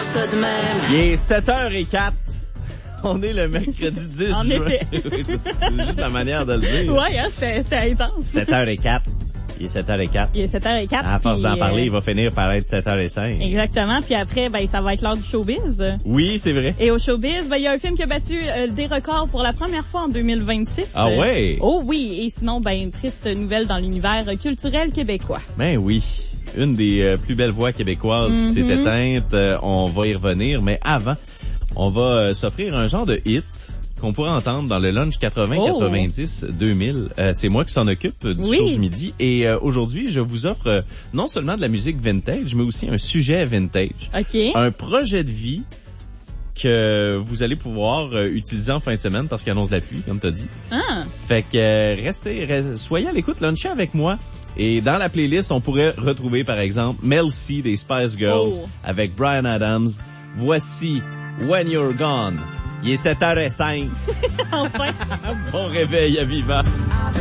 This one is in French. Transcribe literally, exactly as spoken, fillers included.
ça de même. Il est sept heures zéro quatre. On est le mercredi dix En juin. effet. C'est juste la manière de le dire. Ouais, hein, c'était, c'était intense. sept heures zéro quatre. Il est sept heures zéro quatre. Il est sept heures zéro quatre. À force puis, d'en parler, euh, il va finir par être sept heures zéro cinq. Exactement. Puis après, ben, ça va être l'heure du showbiz. Oui, c'est vrai. Et au showbiz, ben, il y a un film qui a battu euh, des records pour la première fois en deux mille vingt-six. Ah ouais? Oh oui. Et sinon, ben, une triste nouvelle dans l'univers culturel québécois. Ben oui. Une des euh, plus belles voix québécoises qui s'est Mm-hmm. éteinte. Euh, on va y revenir. Mais avant, on va euh, s'offrir un genre de hit qu'on pourrait entendre dans le lunch quatre-vingts quatre-vingt-dix deux mille. Euh, c'est moi qui s'en occupe euh, du Oui. show du midi. Et euh, aujourd'hui, je vous offre euh, non seulement de la musique vintage, mais aussi un sujet vintage. OK. Un projet de vie que vous allez pouvoir euh, utiliser en fin de semaine parce qu'il annonce la pluie, comme t'as dit. Ah. Fait que euh, restez, restez, soyez à l'écoute, lunchez avec moi. Et dans la playlist, on pourrait retrouver par exemple Mel C des Spice Girls Oh. avec Bryan Adams. Voici When You're Gone. Il est sept heures zéro cinq. Enfin. Bon réveil à Viva.